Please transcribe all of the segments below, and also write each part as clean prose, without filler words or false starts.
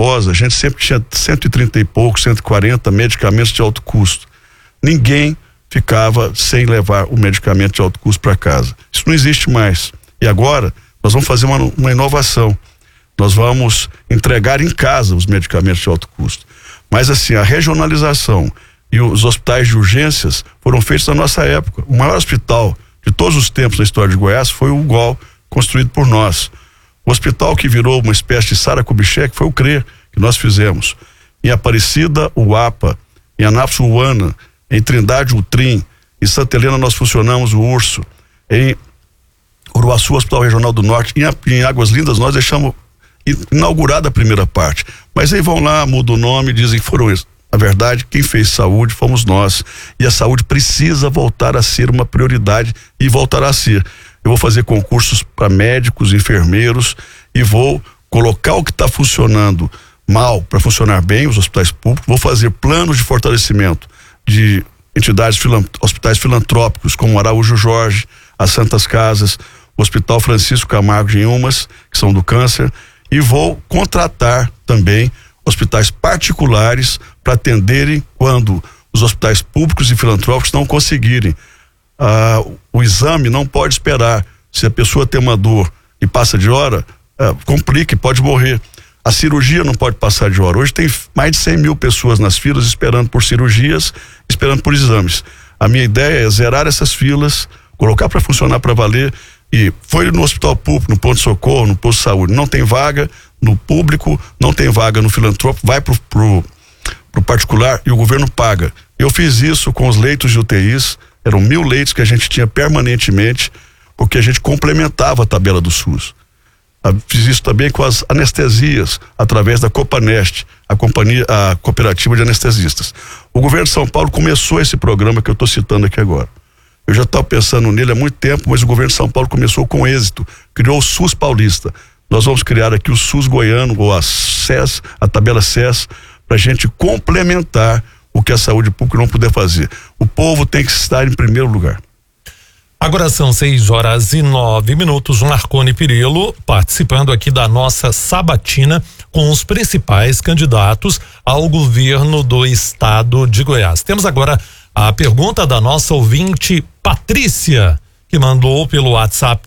Barbosa, a gente sempre tinha 130 e poucos, 140 medicamentos de alto custo. Ninguém ficava sem levar o medicamento de alto custo para casa. Isso não existe mais. E agora nós vamos fazer uma inovação. Nós vamos entregar em casa os medicamentos de alto custo. Mas assim, a regionalização e os hospitais de urgências foram feitos na nossa época. O maior hospital de todos os tempos da história de Goiás foi o UGOL, construído por nós. O hospital que virou uma espécie de Sara Kubitschek foi o CRE, que nós fizemos. Em Aparecida, o APA. Em Anápolis, o UANA. Em Trindade, o TRIM. Em Santa Helena, nós funcionamos o URSO. Em Uruaçu, Hospital Regional do Norte. Em Águas Lindas, nós deixamos inaugurada a primeira parte. Mas aí vão lá, mudam o nome e dizem que foram isso. Na verdade, quem fez saúde fomos nós. E a saúde precisa voltar a ser uma prioridade e voltará a ser. Eu vou fazer concursos para médicos, enfermeiros e vou colocar o que está funcionando mal para funcionar bem, os hospitais públicos. Vou fazer planos de fortalecimento de entidades, hospitais filantrópicos, como o Araújo Jorge, as Santas Casas, o Hospital Francisco Camargo de Inhumas, que são do câncer, e vou contratar também hospitais particulares para atenderem quando os hospitais públicos e filantrópicos não conseguirem. O exame não pode esperar. Se a pessoa tem uma dor e passa de hora, complica e pode morrer. A cirurgia não pode passar de hora. Hoje tem mais de 100 mil pessoas nas filas esperando por cirurgias, esperando por exames. A minha ideia é zerar essas filas, colocar para funcionar para valer. E foi no hospital público, no ponto de socorro, no posto de saúde, não tem vaga no público, não tem vaga no filantrópico, vai pro particular e o governo paga. Eu fiz isso com os leitos de UTIs. Eram 1.000 leitos que a gente tinha permanentemente, porque a gente complementava a tabela do SUS. Fiz isso também com as anestesias, através da Copanest, a cooperativa de anestesistas. O governo de São Paulo começou esse programa que eu estou citando aqui agora. Eu já estava pensando nele há muito tempo, mas o governo de São Paulo começou com êxito, criou o SUS paulista. Nós vamos criar aqui o SUS goiano, ou a SES, a tabela SES, para a gente complementar o que a saúde pública não puder fazer. O povo tem que estar em primeiro lugar. Agora são 6h09. Marconi Perillo participando aqui da nossa sabatina com os principais candidatos ao governo do estado de Goiás. Temos agora a pergunta da nossa ouvinte Patrícia, que mandou pelo WhatsApp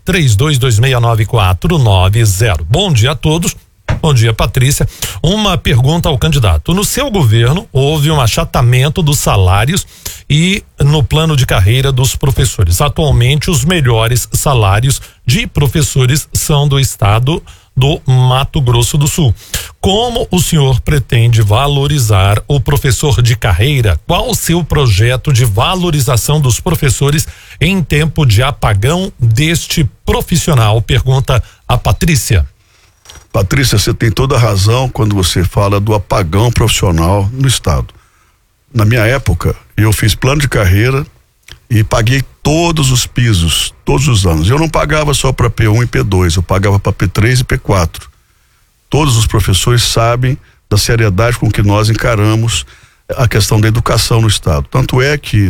32269490. Bom dia a todos. Bom dia, Patrícia. Uma pergunta ao candidato. No seu governo, houve um achatamento dos salários e no plano de carreira dos professores. Atualmente, os melhores salários de professores são do estado do Mato Grosso do Sul. Como o senhor pretende valorizar o professor de carreira? Qual o seu projeto de valorização dos professores em tempo de apagão deste profissional? Pergunta a Patrícia. Patrícia, você tem toda a razão quando você fala do apagão profissional no estado. Na minha época, eu fiz plano de carreira e paguei todos os pisos, todos os anos. Eu não pagava só para P1 e P2, eu pagava para P3 e P4. Todos os professores sabem da seriedade com que nós encaramos a questão da educação no estado. Tanto é que,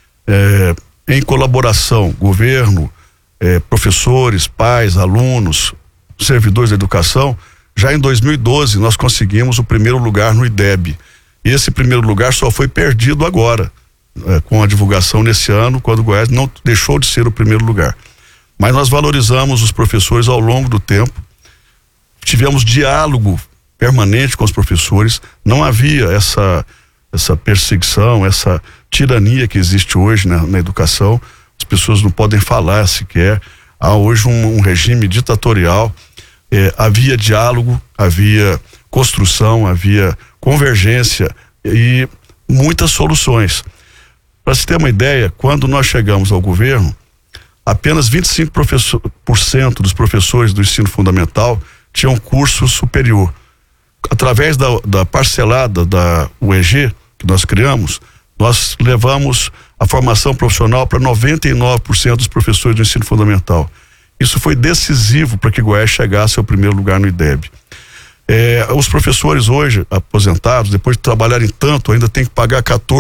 em colaboração, governo, professores, pais, alunos, servidores da educação, já em 2012 nós conseguimos o primeiro lugar no IDEB. E esse primeiro lugar só foi perdido agora, com a divulgação nesse ano, quando o Goiás não deixou de ser o primeiro lugar. Mas nós valorizamos os professores ao longo do tempo, tivemos diálogo permanente com os professores, não havia essa perseguição, essa tirania que existe hoje na educação. As pessoas não podem falar sequer. Há hoje um regime ditatorial. Havia diálogo, havia construção, havia convergência e muitas soluções. Para se ter uma ideia, quando nós chegamos ao governo, apenas 25% dos professores do ensino fundamental tinham curso superior. Através da parcelada da UEG, que nós criamos, nós levamos a formação profissional para 99% dos professores do ensino fundamental. Isso foi decisivo para que Goiás chegasse ao primeiro lugar no IDEB. Os professores hoje, aposentados, depois de trabalharem tanto, ainda tem que pagar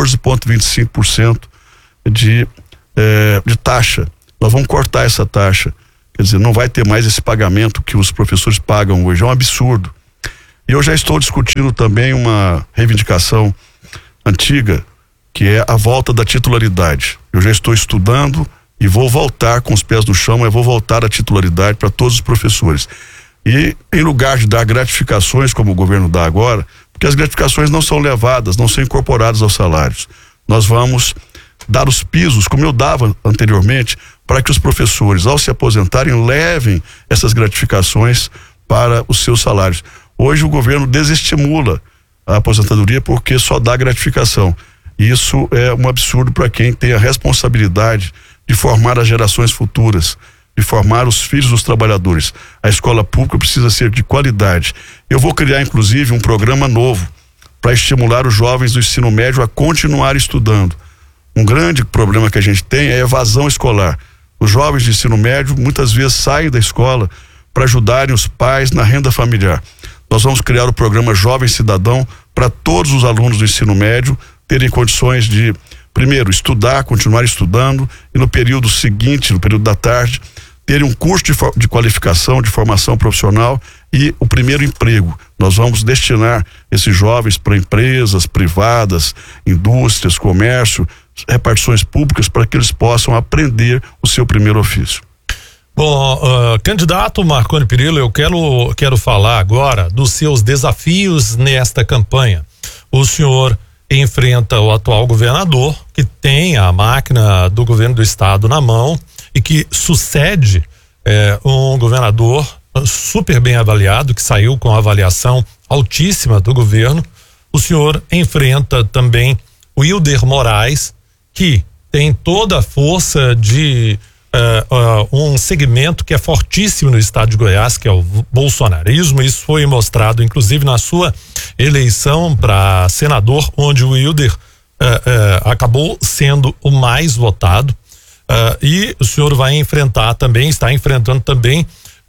14,25% de taxa. Nós vamos cortar essa taxa. Quer dizer, não vai ter mais esse pagamento que os professores pagam hoje. É um absurdo. E eu já estou discutindo também uma reivindicação antiga, que é a volta da titularidade. Eu já estou estudando e vou voltar com os pés no chão, mas vou voltar à titularidade para todos os professores. E em lugar de dar gratificações, como o governo dá agora, porque as gratificações não são levadas, não são incorporadas aos salários. Nós vamos dar os pisos, como eu dava anteriormente, para que os professores, ao se aposentarem, levem essas gratificações para os seus salários. Hoje o governo desestimula a aposentadoria porque só dá gratificação. Isso é um absurdo para quem tem a responsabilidade de formar as gerações futuras, de formar os filhos dos trabalhadores. A escola pública precisa ser de qualidade. Eu vou criar, inclusive, um programa novo para estimular os jovens do ensino médio a continuar estudando. Um grande problema que a gente tem é a evasão escolar. Os jovens de ensino médio muitas vezes saem da escola para ajudarem os pais na renda familiar. Nós vamos criar o programa Jovem Cidadão para todos os alunos do ensino médio terem condições de, primeiro, estudar, continuar estudando, e no período seguinte, no período da tarde, terem um curso de qualificação, de formação profissional e o primeiro emprego. Nós vamos destinar esses jovens para empresas privadas, indústrias, comércio, repartições públicas, para que eles possam aprender o seu primeiro ofício. Bom, candidato Marconi Perillo, eu quero falar agora dos seus desafios nesta campanha. O senhor enfrenta o atual governador, que tem a máquina do governo do estado na mão e que sucede um governador super bem avaliado, que saiu com avaliação altíssima do governo. O senhor enfrenta também o Wilder Moraes, que tem toda a força de um segmento que é fortíssimo no estado de Goiás, que é o bolsonarismo. Isso foi mostrado inclusive na sua eleição para senador, onde o Wilder acabou sendo o mais votado. E o senhor vai enfrentar também, está enfrentando também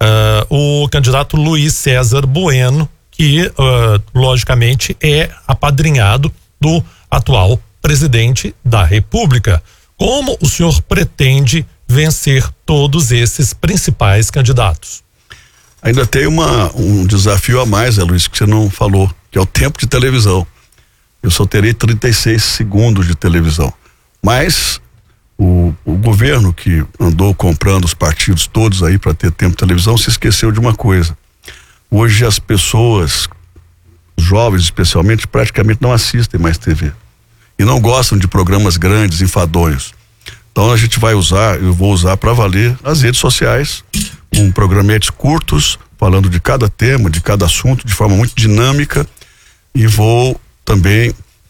o candidato Luiz César Bueno, que logicamente é apadrinhado do atual presidente da República. Como o senhor pretende vencer todos esses principais candidatos? Ainda tem um desafio a mais, Luiz, que você não falou, que é o tempo de televisão. Eu só terei 36 segundos de televisão. Mas o governo que andou comprando os partidos todos aí para ter tempo de televisão se esqueceu de uma coisa. Hoje as pessoas, os jovens especialmente, praticamente não assistem mais TV. E não gostam de programas grandes, enfadonhos. Então a gente eu vou usar para valer as redes sociais, com programetes curtos, falando de cada tema, de cada assunto, de forma muito dinâmica, e vou também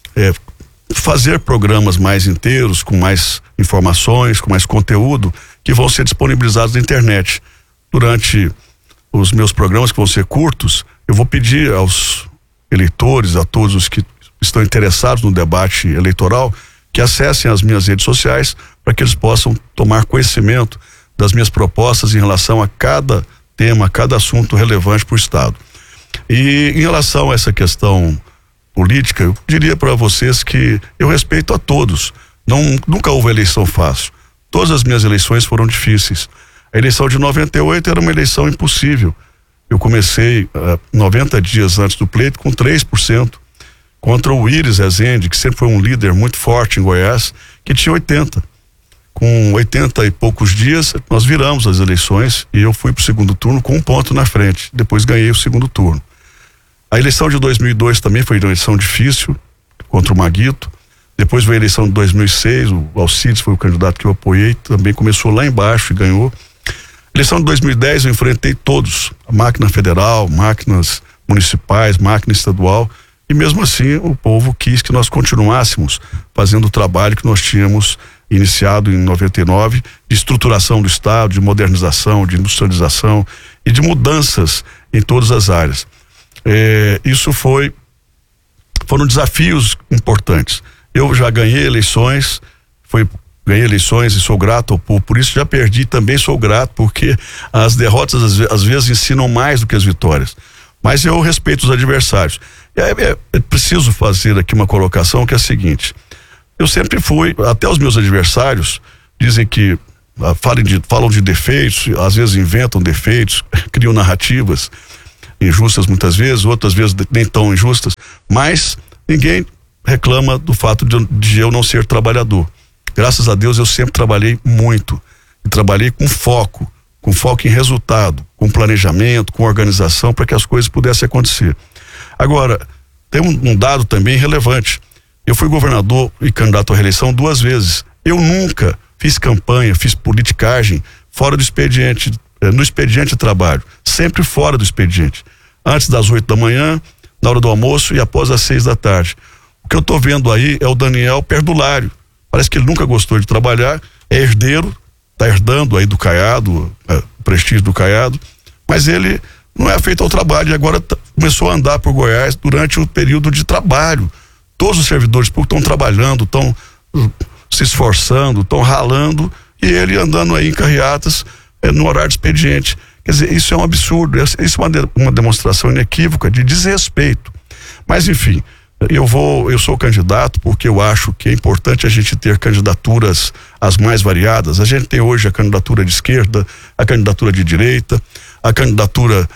fazer programas mais inteiros, com mais informações, com mais conteúdo, que vão ser disponibilizados na internet. Durante os meus programas, que vão ser curtos, eu vou pedir aos eleitores, a todos os que estão interessados no debate eleitoral, que acessem as minhas redes sociais para que eles possam tomar conhecimento das minhas propostas em relação a cada tema, a cada assunto relevante para o Estado. E em relação a essa questão política, eu diria para vocês que eu respeito a todos. Nunca houve eleição fácil. Todas as minhas eleições foram difíceis. A eleição de 98 era uma eleição impossível. Eu comecei 90 dias antes do pleito com 3%. Contra o Iris Rezende, que sempre foi um líder muito forte em Goiás, que tinha 80. Com 80 e poucos dias, nós viramos as eleições e eu fui para o segundo turno com 1 ponto na frente. Depois ganhei o segundo turno. A eleição de 2002 também foi uma eleição difícil, contra o Maguito. Depois veio a eleição de 2006, o Alcides foi o candidato que eu apoiei, também começou lá embaixo e ganhou. A eleição de 2010 eu enfrentei todos, a máquina federal, máquinas municipais, máquina estadual. E mesmo assim o povo quis que nós continuássemos fazendo o trabalho que nós tínhamos iniciado em 99, de estruturação do Estado, de modernização, de industrialização e de mudanças em todas as áreas. Isso foram desafios importantes. Eu já ganhei eleições, e sou grato ao povo, por isso já perdi, também sou grato, porque as derrotas às vezes ensinam mais do que as vitórias. Mas eu respeito os adversários. É preciso fazer aqui uma colocação que é a seguinte: eu sempre fui, até os meus adversários dizem que falam de defeitos, às vezes inventam defeitos, criam narrativas. injustas muitas vezes, outras vezes nem tão injustas, mas ninguém reclama do fato de eu não ser trabalhador. Graças a Deus eu sempre trabalhei muito, e trabalhei com foco em resultado, com planejamento, com organização, para que as coisas pudessem acontecer. Agora, tem um dado também relevante. Eu fui governador e candidato à reeleição 2 vezes. Eu nunca fiz campanha, fiz politicagem fora do expediente, no expediente de trabalho, sempre fora do expediente. Antes das 8 da manhã, na hora do almoço e após as 6 da tarde. O que eu estou vendo aí é o Daniel Perdulário. Parece que ele nunca gostou de trabalhar, é herdeiro, está herdando aí do Caiado, o prestígio do Caiado, mas ele não é afeito ao trabalho e agora começou a andar por Goiás durante o período de trabalho. Todos os servidores públicos estão trabalhando, estão se esforçando, estão ralando, e ele andando aí em carreatas no horário de expediente. Quer dizer, isso é um absurdo, isso é uma demonstração inequívoca de desrespeito. Mas enfim, eu sou candidato porque eu acho que é importante a gente ter candidaturas as mais variadas. A gente tem hoje a candidatura de esquerda, a candidatura de direita, a candidatura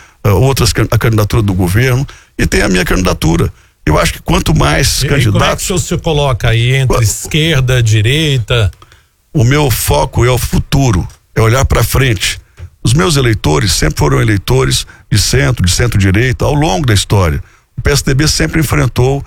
do governo, e tem a minha candidatura. Eu acho que quanto mais candidatos... Como é que o senhor se coloca aí entre esquerda, direita? O meu foco é o futuro, é olhar para frente. Os meus eleitores sempre foram eleitores de centro-direita ao longo da história. O PSDB sempre enfrentou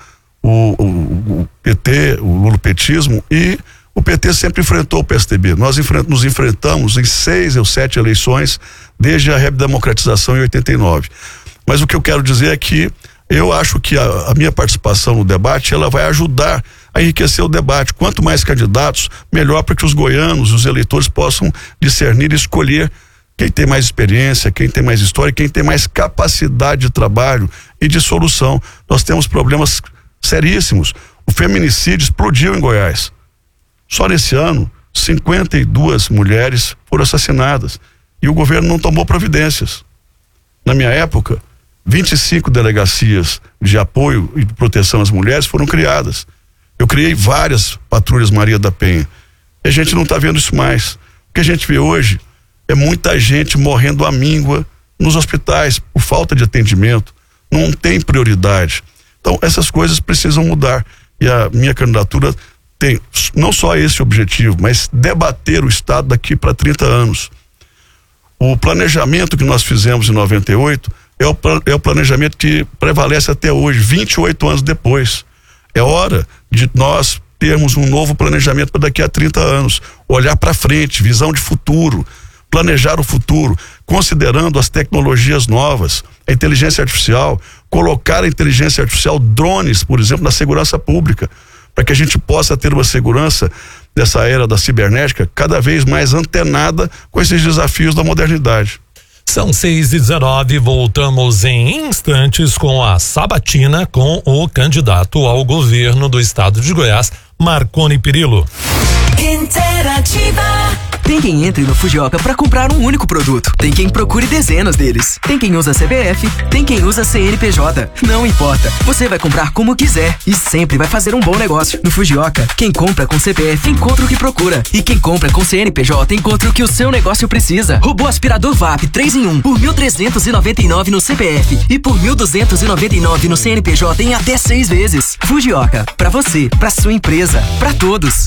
o PT, o lulopetismo, e o PT sempre enfrentou o PSDB. Nós nos enfrentamos em 6 ou 7 eleições desde a redemocratização em 89. Mas o que eu quero dizer é que eu acho que a minha participação no debate, ela vai ajudar a enriquecer o debate. Quanto mais candidatos, melhor, para que os goianos, os eleitores possam discernir e escolher quem tem mais experiência, quem tem mais história, quem tem mais capacidade de trabalho e de solução. Nós temos problemas seríssimos. O feminicídio explodiu em Goiás. Só nesse ano, 52 mulheres foram assassinadas e o governo não tomou providências. Na minha época, 25 delegacias de apoio e de proteção às mulheres foram criadas. Eu criei várias patrulhas Maria da Penha. E a gente não está vendo isso mais. O que a gente vê hoje é muita gente morrendo à míngua nos hospitais por falta de atendimento. Não tem prioridade. Então, essas coisas precisam mudar. E a minha candidatura tem não só esse objetivo, mas debater o Estado daqui para 30 anos. O planejamento que nós fizemos em 98 é o planejamento que prevalece até hoje, 28 anos depois. É hora de nós termos um novo planejamento para daqui a 30 anos. Olhar para frente, visão de futuro, planejar o futuro, considerando as tecnologias novas, a inteligência artificial, colocar a inteligência artificial, drones, por exemplo, na segurança pública, para que a gente possa ter uma segurança dessa era da cibernética cada vez mais antenada com esses desafios da modernidade. São 6h19, voltamos em instantes com a sabatina com o candidato ao governo do estado de Goiás, Marconi Perillo. Interativa. Tem quem entre no Fujioka para comprar um único produto. Tem quem procure dezenas deles. Tem quem usa CPF, tem quem usa CNPJ. Não importa, você vai comprar como quiser e sempre vai fazer um bom negócio. No Fujioka, quem compra com CPF encontra o que procura. E quem compra com CNPJ encontra o que o seu negócio precisa. Robô aspirador VAP 3 em 1 por 1.399 no CPF e por 1.299 no CNPJ em até 6 vezes. Fujioka, pra você, pra sua empresa, pra todos.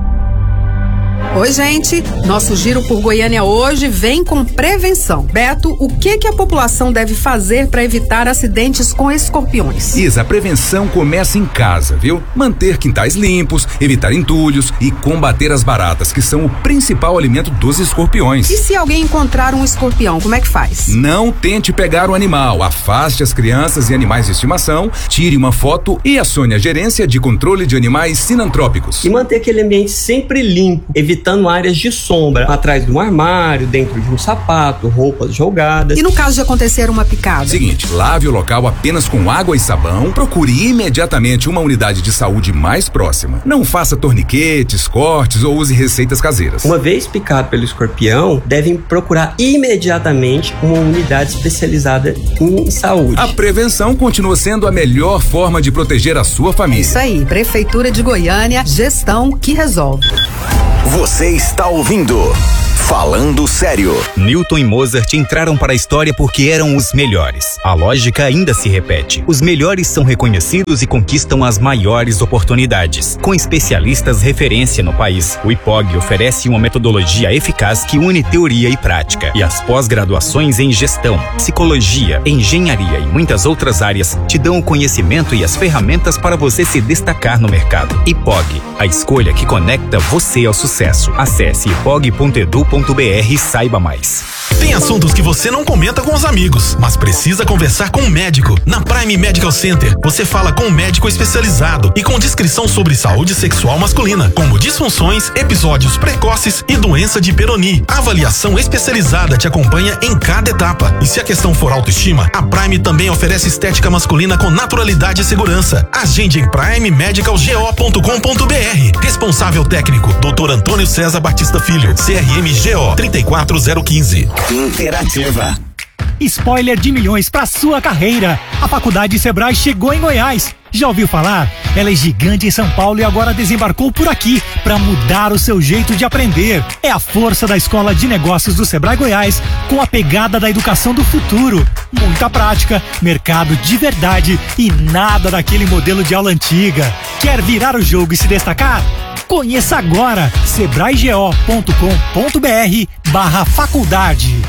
Oi, gente. Nosso Giro por Goiânia hoje vem com prevenção. Beto, o que a população deve fazer para evitar acidentes com escorpiões? Isa, a prevenção começa em casa, viu? Manter quintais limpos, evitar entulhos e combater as baratas, que são o principal alimento dos escorpiões. E se alguém encontrar um escorpião, como é que faz? Não tente pegar o animal, afaste as crianças e animais de estimação, tire uma foto e acione a gerência de controle de animais sinantrópicos. E manter aquele ambiente sempre limpo, evitando áreas de sombra, atrás de um armário, dentro de um sapato, roupas jogadas. E no caso de acontecer uma picada? Seguinte, lave o local apenas com água e sabão, procure imediatamente uma unidade de saúde mais próxima. Não faça torniquetes, cortes ou use receitas caseiras. Uma vez picado pelo escorpião, devem procurar imediatamente uma unidade especializada em saúde. A prevenção continua sendo a melhor forma de proteger a sua família. Isso aí, Prefeitura de Goiânia, gestão que resolve. Você está ouvindo Falando Sério. Newton e Mozart entraram para a história porque eram os melhores. A lógica ainda se repete. Os melhores são reconhecidos e conquistam as maiores oportunidades. Com especialistas referência no país, o IPOG oferece uma metodologia eficaz que une teoria e prática. E as pós-graduações em gestão, psicologia, engenharia e muitas outras áreas te dão o conhecimento e as ferramentas para você se destacar no mercado. IPOG, a escolha que conecta você ao sucesso. Acesse ipog.edu.br e saiba mais. Tem assuntos que você não comenta com os amigos, mas precisa conversar com um médico. Na Prime Medical Center, você fala com um médico especializado e com descrição sobre saúde sexual masculina, como disfunções, episódios precoces e doença de Peyronie. A avaliação especializada te acompanha em cada etapa. E se a questão for autoestima, a Prime também oferece estética masculina com naturalidade e segurança. Agende em primemedicalgo.com.br. Responsável técnico, Dr. Antônio César Batista Filho, CRMGO 34015. Interativa. Spoiler de milhões para sua carreira. A Faculdade Sebrae chegou em Goiás. Já ouviu falar? Ela é gigante em São Paulo e agora desembarcou por aqui para mudar o seu jeito de aprender. É a força da Escola de Negócios do Sebrae Goiás com a pegada da educação do futuro. Muita prática, mercado de verdade e nada daquele modelo de aula antiga. Quer virar o jogo e se destacar? Conheça agora sebraego.com.br/faculdade.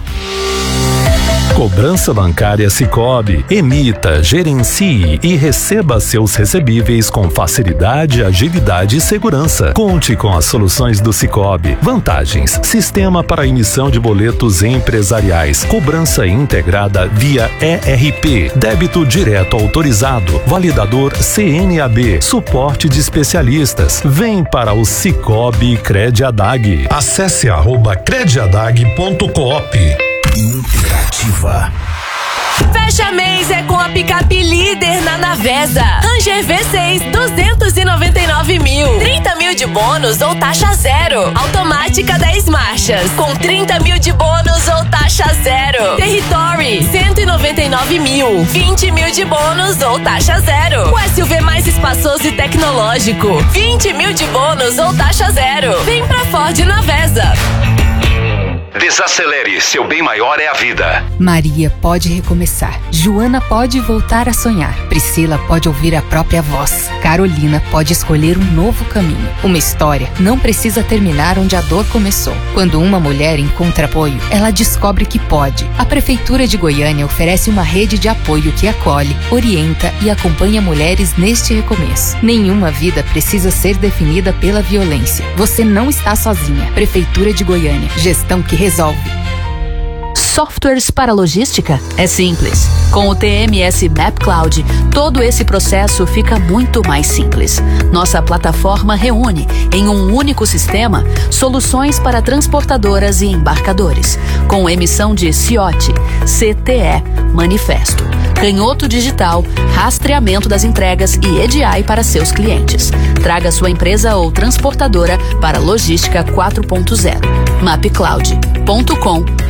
Cobrança bancária Sicoob. Emita, gerencie e receba seus recebíveis com facilidade, agilidade e segurança. Conte com as soluções do Sicoob. Vantagens: sistema para emissão de boletos empresariais, cobrança integrada via ERP, débito direto autorizado, validador CNAB, suporte de especialistas. Vem para o Sicoob Crediadag. Acesse @crediadag.coop. Interativa. Fecha mês é com a picape líder na Navesa. Ranger V6, 299 mil. 30 mil de bônus ou taxa zero. Automática 10 marchas, com 30 mil de bônus ou taxa zero. Territory, 199 mil. 20 mil de bônus ou taxa zero. O SUV mais espaçoso e tecnológico, 20 mil de bônus ou taxa zero. Vem pra Ford Navesa. Desacelere, seu bem maior é a vida. Maria pode recomeçar. Joana pode voltar a sonhar. Priscila pode ouvir a própria voz. Carolina pode escolher um novo caminho. Uma história não precisa terminar onde a dor começou. Quando uma mulher encontra apoio, ela descobre que pode. A Prefeitura de Goiânia oferece uma rede de apoio que acolhe, orienta e acompanha mulheres neste recomeço. Nenhuma vida precisa ser definida pela violência. Você não está sozinha. Prefeitura de Goiânia. Gestão que resolve. Softwares para logística? É simples. Com o TMS Map Cloud, todo esse processo fica muito mais simples. Nossa plataforma reúne, em um único sistema, soluções para transportadoras e embarcadores, com emissão de CIOT, CTE, manifesto, canhoto digital, rastreamento das entregas e EDI para seus clientes. Traga sua empresa ou transportadora para Logística 4.0. mapcloud.com.br.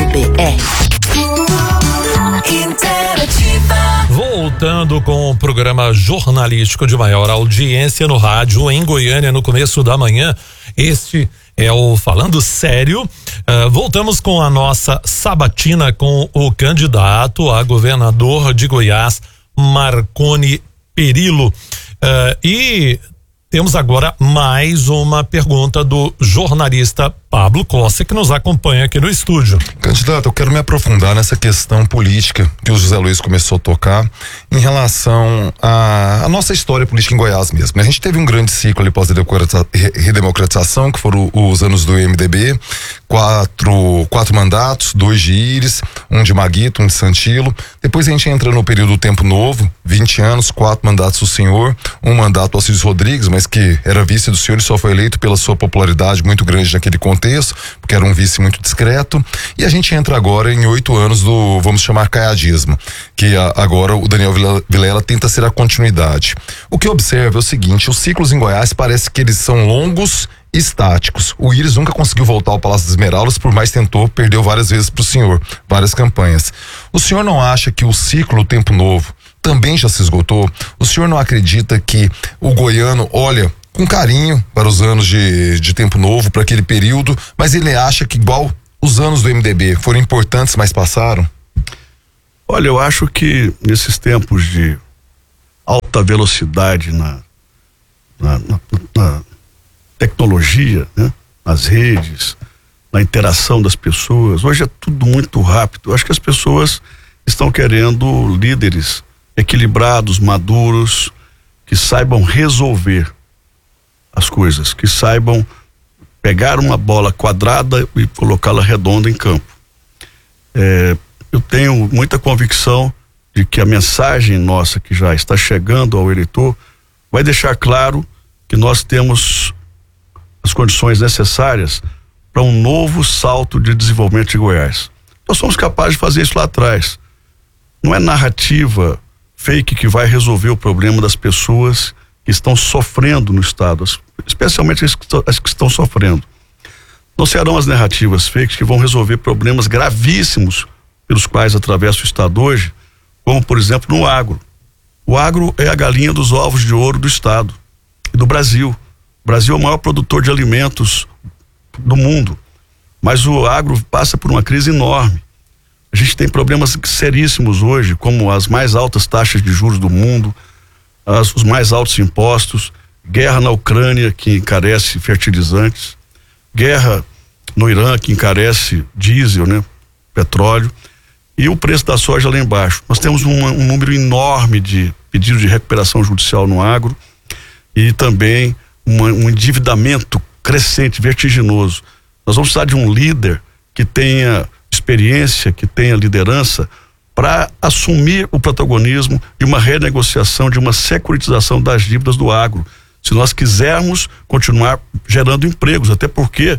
Voltando com o programa jornalístico de maior audiência no rádio em Goiânia no começo da manhã. Este é o Falando Sério. Voltamos com a nossa sabatina com o candidato a governador de Goiás, Marconi Perillo. E temos agora mais uma pergunta do jornalista Pablo Costa, que nos acompanha aqui no estúdio. Candidato, eu quero me aprofundar nessa questão política que o José Luiz começou a tocar em relação à nossa história política em Goiás mesmo. A gente teve um grande ciclo ali pós-redemocratização, que foram os anos do MDB, quatro mandatos, 2 de Íris, um de Maguito, um de Santilo. Depois a gente entra no período do Tempo Novo, 20 anos, 4 mandatos do senhor, um mandato do Alcides Rodrigues, mas que era vice do senhor e só foi eleito pela sua popularidade muito grande naquele contexto, porque era um vice muito discreto. E a gente entra agora em 8 anos do, vamos chamar, caiadismo, que agora o Daniel Vilela tenta ser a continuidade. O que eu observo é o seguinte: os ciclos em Goiás parece que eles são longos e estáticos. O Íris nunca conseguiu voltar ao Palácio das Esmeraldas, por mais tentou, perdeu várias vezes pro senhor, várias campanhas. O senhor não acha que o ciclo Tempo Novo também já se esgotou? O senhor não acredita que o goiano olha com carinho para os anos de Tempo Novo, para aquele período, mas ele acha que igual os anos do MDB foram importantes, mas passaram? Olha, eu acho que nesses tempos de alta velocidade na tecnologia, né? Nas redes, na interação das pessoas, hoje é tudo muito rápido. Eu acho que as pessoas estão querendo líderes equilibrados, maduros, que saibam resolver as coisas, que saibam pegar uma bola quadrada e colocá-la redonda em campo. Eu tenho muita convicção de que a mensagem nossa que já está chegando ao eleitor vai deixar claro que nós temos as condições necessárias para um novo salto de desenvolvimento de Goiás. Nós somos capazes de fazer isso lá atrás. Não é narrativa fake que vai resolver o problema das pessoas que estão sofrendo no estado, especialmente as que estão sofrendo. Não serão as narrativas fakes que vão resolver problemas gravíssimos pelos quais atravessa o estado hoje, como por exemplo no agro. O agro é a galinha dos ovos de ouro do estado e do Brasil. O Brasil é o maior produtor de alimentos do mundo, mas o agro passa por uma crise enorme. A gente tem problemas seríssimos hoje, como as mais altas taxas de juros do mundo, os mais altos impostos, guerra na Ucrânia que encarece fertilizantes, guerra no Irã que encarece diesel, né, petróleo, e o preço da soja lá embaixo. Nós temos um número enorme de pedidos de recuperação judicial no agro e também um endividamento crescente, vertiginoso. Nós vamos precisar de um líder que tenha experiência, que tenha liderança para assumir o protagonismo de uma renegociação, de uma securitização das dívidas do agro. Se nós quisermos continuar gerando empregos, até porque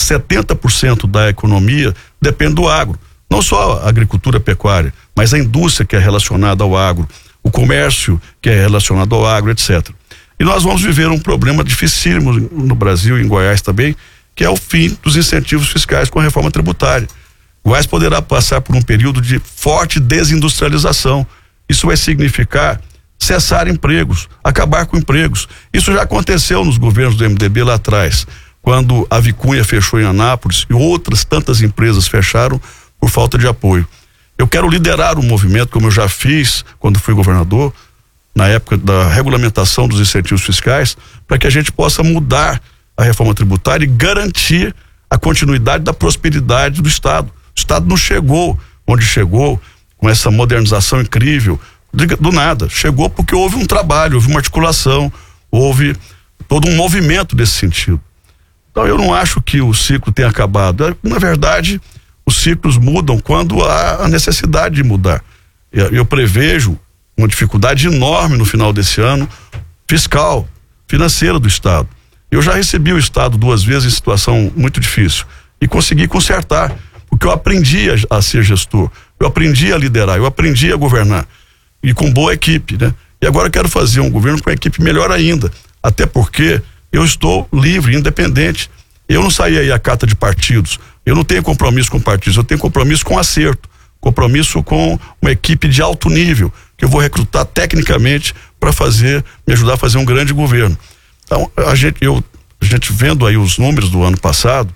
70% da economia depende do agro. Não só a agricultura pecuária, mas a indústria que é relacionada ao agro, o comércio que é relacionado ao agro, etc. E nós vamos viver um problema dificílimo no Brasil e em Goiás também, que é o fim dos incentivos fiscais com a reforma tributária. Goiás poderá passar por um período de forte desindustrialização. Isso vai significar cessar empregos, acabar com empregos. Isso já aconteceu nos governos do MDB lá atrás, quando a Vicunha fechou em Anápolis e outras tantas empresas fecharam por falta de apoio. Eu quero liderar um movimento, como eu já fiz quando fui governador, na época da regulamentação dos incentivos fiscais, para que a gente possa mudar a reforma tributária e garantir a continuidade da prosperidade do Estado. O Estado não chegou onde chegou com essa modernização incrível do nada. Chegou porque houve um trabalho, houve uma articulação, houve todo um movimento nesse sentido. Então eu não acho que o ciclo tenha acabado. Na verdade, os ciclos mudam quando há a necessidade de mudar. Eu prevejo uma dificuldade enorme no final desse ano fiscal, financeira do Estado. Eu já recebi o Estado 2 vezes em situação muito difícil e consegui consertar, porque eu aprendi a ser gestor, eu aprendi a liderar, eu aprendi a governar e com boa equipe, né? E agora eu quero fazer um governo com uma equipe melhor ainda, até porque eu estou livre, independente. Eu não saí aí a cata de partidos, eu não tenho compromisso com partidos, eu tenho compromisso com acerto, compromisso com uma equipe de alto nível, que eu vou recrutar tecnicamente para me ajudar a fazer um grande governo. Então, a gente vendo aí os números do ano passado,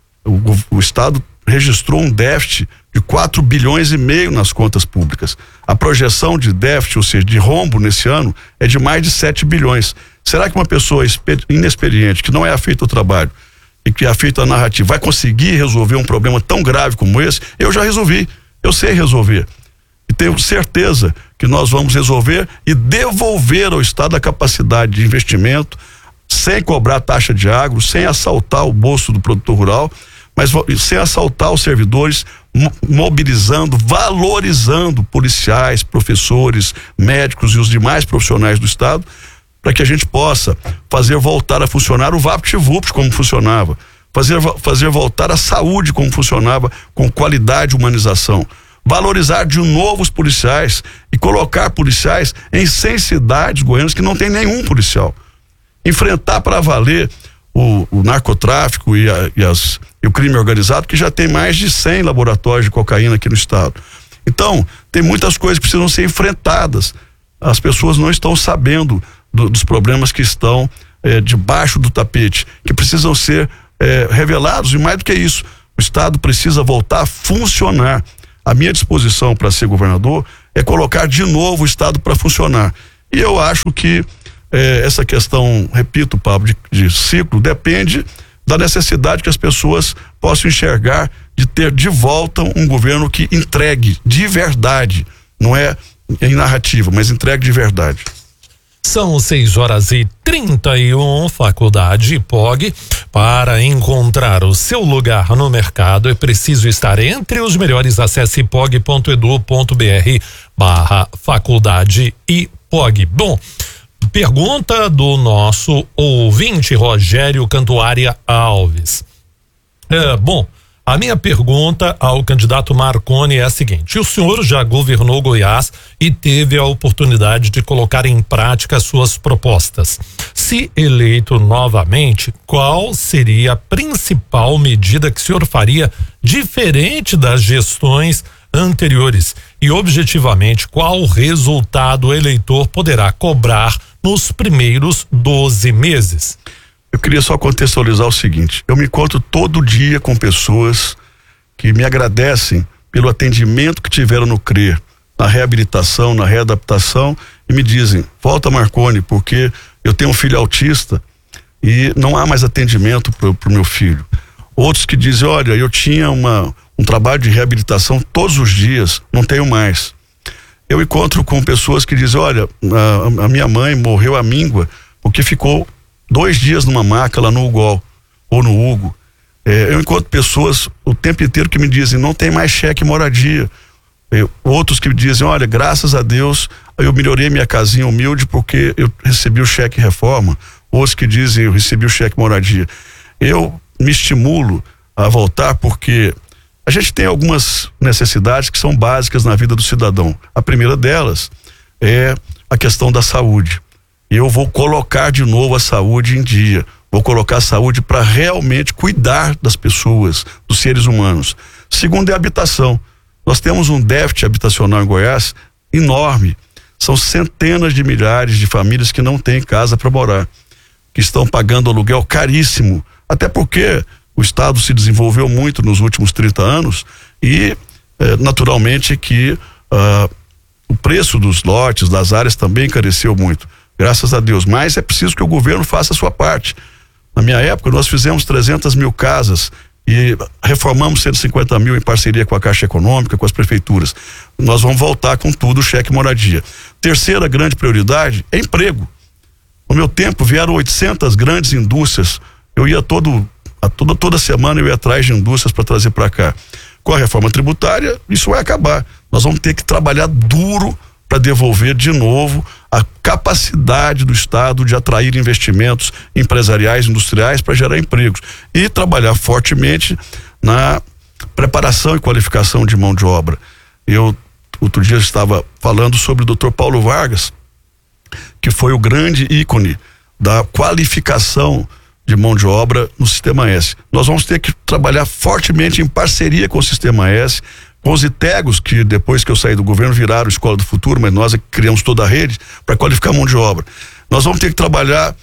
o Estado registrou um déficit de 4 bilhões e meio nas contas públicas. A projeção de déficit, ou seja, de rombo nesse ano, é de mais de 7 bilhões. Será que uma pessoa inexperiente, que não é afeita ao trabalho e que é afeita à narrativa, vai conseguir resolver um problema tão grave como esse? Eu já resolvi, eu sei resolver. E tenho certeza que nós vamos resolver e devolver ao Estado a capacidade de investimento, sem cobrar taxa de agro, sem assaltar o bolso do produtor rural, mas sem assaltar os servidores, mobilizando, valorizando policiais, professores, médicos e os demais profissionais do Estado, para que a gente possa fazer voltar a funcionar o VaptVupt como funcionava, fazer voltar a saúde como funcionava, com qualidade e humanização, valorizar de novo os policiais e colocar policiais em 100 cidades goianas que não tem nenhum policial. Enfrentar para valer o narcotráfico e o crime organizado, que já tem mais de 100 laboratórios de cocaína aqui no estado. Então, tem muitas coisas que precisam ser enfrentadas. As pessoas não estão sabendo dos problemas que estão debaixo do tapete, que precisam ser revelados, e mais do que isso, o Estado precisa voltar a funcionar. A minha disposição para ser governador é colocar de novo o Estado para funcionar. E eu acho que essa questão, repito, Pablo, de ciclo, depende da necessidade que as pessoas possam enxergar de ter de volta um governo que entregue de verdade, não é em narrativa, mas entregue de verdade. São 6h31, Faculdade POG. Para encontrar o seu lugar no mercado é preciso estar entre os melhores. Acesse pog.edu.br/faculdade e POG. Bom, pergunta do nosso ouvinte Rogério Cantuária Alves. Bom, a minha pergunta ao candidato Marconi é a seguinte: o senhor já governou Goiás e teve a oportunidade de colocar em prática suas propostas. Se eleito novamente, qual seria a principal medida que o senhor faria diferente das gestões anteriores? E, objetivamente, qual resultado o eleitor poderá cobrar nos primeiros 12 meses? Eu queria só contextualizar o seguinte: eu me encontro todo dia com pessoas que me agradecem pelo atendimento que tiveram no CRER, na reabilitação, na readaptação, e me dizem: volta, Marconi, porque eu tenho um filho autista e não há mais atendimento pro meu filho. Outros que dizem: olha, eu tinha um trabalho de reabilitação todos os dias, não tenho mais. Eu encontro com pessoas que dizem: olha, a minha mãe morreu amíngua porque ficou 2 dias numa maca lá no UGOL ou no Hugo. Eu encontro pessoas o tempo inteiro que me dizem: não tem mais cheque moradia. Outros que me dizem: olha, graças a Deus eu melhorei minha casinha humilde porque eu recebi o cheque reforma. Outros que dizem: eu recebi o cheque moradia. Eu me estimulo a voltar porque a gente tem algumas necessidades que são básicas na vida do cidadão. A primeira delas é a questão da saúde. Eu vou colocar de novo a saúde em dia. Vou colocar a saúde para realmente cuidar das pessoas, dos seres humanos. Segundo é a habitação. Nós temos um déficit habitacional em Goiás enorme. São centenas de milhares de famílias que não têm casa para morar, que estão pagando aluguel caríssimo, até porque o Estado se desenvolveu muito nos últimos 30 anos e naturalmente que o preço dos lotes, das áreas também encareceu muito. Graças a Deus, mas é preciso que o governo faça a sua parte. Na minha época, nós fizemos 300 mil casas e reformamos 150 mil em parceria com a Caixa Econômica, com as prefeituras. Nós vamos voltar com tudo, o cheque moradia. Terceira grande prioridade é emprego. No meu tempo, vieram 800 grandes indústrias. Eu ia toda semana eu ia atrás de indústrias para trazer para cá. Com a reforma tributária, isso vai acabar. Nós vamos ter que trabalhar duro para devolver de novo a capacidade do Estado de atrair investimentos empresariais, industriais para gerar empregos e trabalhar fortemente na preparação e qualificação de mão de obra. Eu outro dia estava falando sobre o Dr. Paulo Vargas, que foi o grande ícone da qualificação de mão de obra no Sistema S. Nós vamos ter que trabalhar fortemente em parceria com o Sistema S, com os ITEGOS, que depois que eu saí do governo viraram Escola do Futuro, mas nós criamos toda a rede para qualificar a mão de obra. Nós vamos ter que trabalhar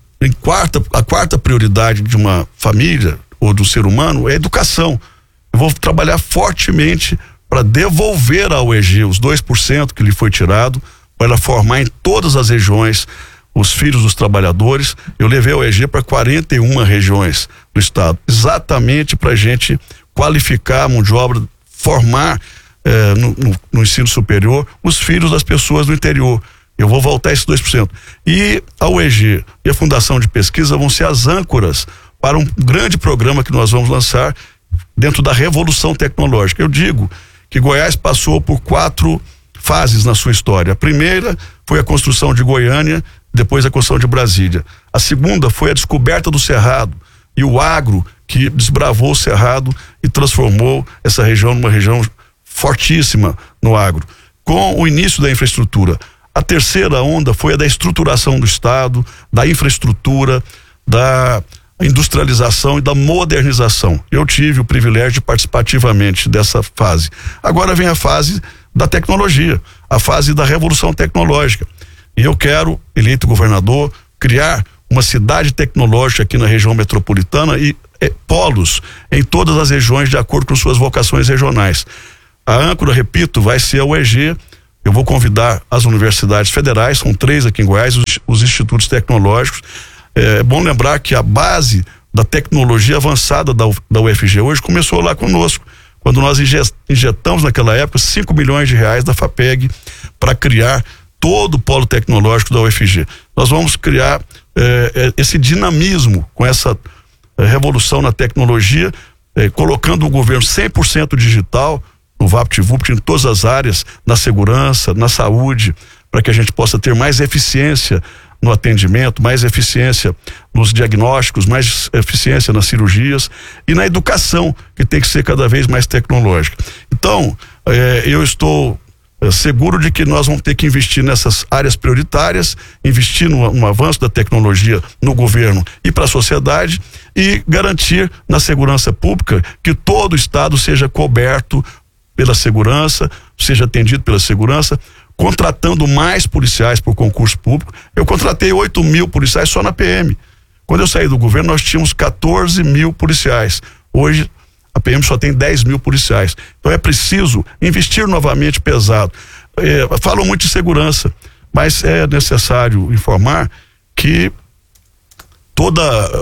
a quarta prioridade de uma família ou do ser humano é a educação. Eu vou trabalhar fortemente para devolver ao UEG os 2% que lhe foi tirado, para ela formar em todas as regiões os filhos dos trabalhadores. Eu levei a UEG para 41 regiões do estado, exatamente para a gente qualificar a mão de obra, formar no ensino superior os filhos das pessoas do interior. Eu vou voltar esses 2%. E a UEG e a Fundação de Pesquisa vão ser as âncoras para um grande programa que nós vamos lançar dentro da revolução tecnológica. Eu digo que Goiás passou por 4 fases na sua história. A primeira foi a construção de Goiânia, depois a construção de Brasília. A segunda foi a descoberta do Cerrado e o agro que desbravou o Cerrado e transformou essa região numa região fortíssima no agro, com o início da infraestrutura. A terceira onda foi a da estruturação do Estado, da infraestrutura, da industrialização e da modernização. Eu tive o privilégio de participar ativamente dessa fase. Agora vem a fase da tecnologia, a fase da revolução tecnológica. E eu quero, eleito governador, criar uma cidade tecnológica aqui na região metropolitana e polos em todas as regiões de acordo com suas vocações regionais. A âncora, repito, vai ser a UEG. Eu vou convidar as universidades federais, são 3 aqui em Goiás, os institutos tecnológicos. É bom lembrar que a base da tecnologia avançada da UFG hoje começou lá conosco, quando nós injetamos naquela época 5 milhões de reais da FAPEG para criar todo o polo tecnológico da UFG. Nós vamos criar esse dinamismo com essa revolução na tecnologia, colocando o governo 100% digital, no VaptVupt, em todas as áreas, na segurança, na saúde, para que a gente possa ter mais eficiência no atendimento, mais eficiência nos diagnósticos, mais eficiência nas cirurgias e na educação, que tem que ser cada vez mais tecnológica. Então, eu estou seguro de que nós vamos ter que investir nessas áreas prioritárias, investir no avanço da tecnologia no governo e para a sociedade e garantir na segurança pública que todo o estado seja coberto pela segurança, seja atendido pela segurança, contratando mais policiais por concurso público. Eu contratei 8 mil policiais só na PM. Quando eu saí do governo, nós tínhamos 14 mil policiais. Hoje, a PM só tem 10 mil policiais. Então é preciso investir novamente pesado. Falam muito de segurança, mas é necessário informar que toda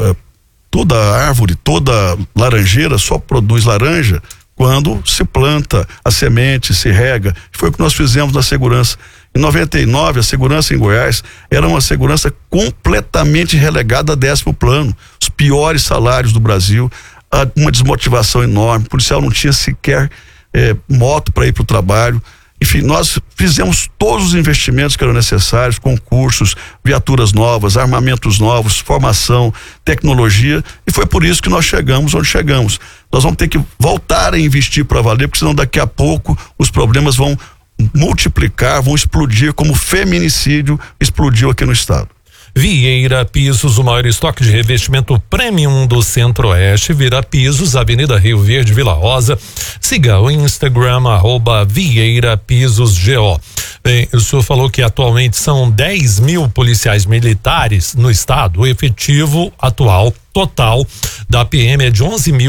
árvore, toda laranjeira só produz laranja quando se planta a semente, se rega. Foi o que nós fizemos na segurança. Em 99, a segurança em Goiás era uma segurança completamente relegada a 10º plano. Os piores salários do Brasil, uma desmotivação enorme. O policial não tinha sequer moto para ir para o trabalho. Enfim, nós fizemos todos os investimentos que eram necessários, concursos, viaturas novas, armamentos novos, formação, tecnologia, e foi por isso que nós chegamos onde chegamos. Nós vamos ter que voltar a investir para valer, porque senão daqui a pouco os problemas vão multiplicar, vão explodir, como o feminicídio explodiu aqui no estado. Vieira Pisos, o maior estoque de revestimento premium do Centro-Oeste. Vieira Pisos, Avenida Rio Verde, Vila Rosa. Siga o Instagram, @VieiraPisosGO. Bem, o senhor falou que atualmente são 10 mil policiais militares no estado. O efetivo atual total da PM é de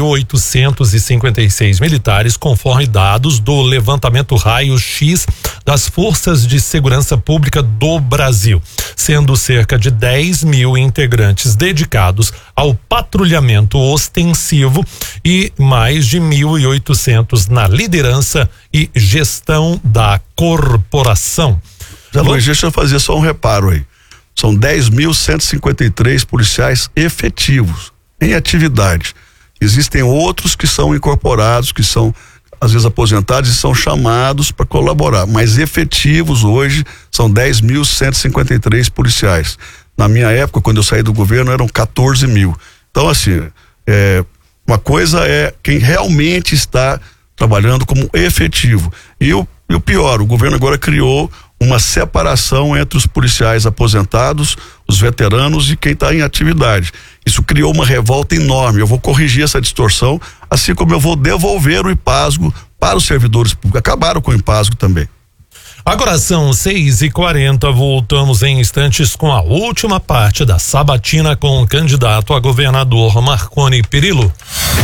11.856 militares, conforme dados do levantamento raio-x das Forças de Segurança Pública do Brasil, sendo cerca de 10 mil integrantes dedicados ao patrulhamento ostensivo e mais de 1.800 na liderança e gestão da corporação. Deixa eu fazer só um reparo aí. São 10.153 policiais efetivos em atividade. Existem outros que são incorporados, que são às vezes aposentados e são chamados para colaborar, mas efetivos hoje são 10.153 policiais. Na minha época, quando eu saí do governo, eram 14 mil. Então, assim, uma coisa é quem realmente está trabalhando como efetivo. E o pior, o governo agora criou uma separação entre os policiais aposentados, os veteranos e quem está em atividade. Isso criou uma revolta enorme. Eu vou corrigir essa distorção, assim como eu vou devolver o IPASGO para os servidores públicos. Acabaram com o IPASGO também. Agora são 6h40, voltamos em instantes com a última parte da sabatina com o candidato a governador Marconi Perillo.